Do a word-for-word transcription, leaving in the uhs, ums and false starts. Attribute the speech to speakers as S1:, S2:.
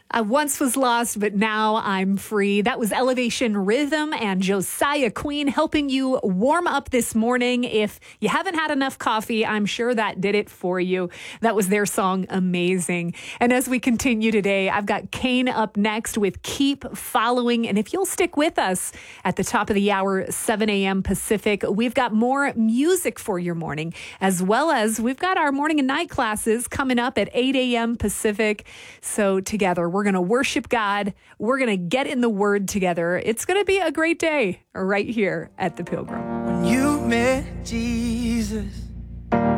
S1: I once was lost, but now I'm free. That was Elevation Rhythm and Josiah Queen helping you warm up this morning. If you haven't had enough coffee, I'm sure that did it for you. That was their song, Amazing. And as we continue today, I've got Kane up next with Keep Following. And if you'll stick with us at the top of the hour, seven a.m. Pacific, we've got more music for your morning, as well as we've got our morning and night classes coming up at eight a.m. Pacific. So together, we're going to worship God. We're going to get in the Word together. It's going to be a great day right here at the Pilgrim.
S2: When you met Jesus,